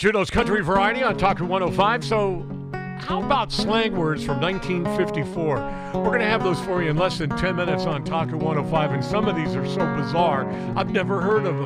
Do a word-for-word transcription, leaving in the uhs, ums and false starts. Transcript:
Juno's Country Variety on Talker one oh five. So how about slang words from nineteen fifty-four? We're going to have those for you in less than ten minutes on Talker one oh five, and some of these are so bizarre, I've never heard of them.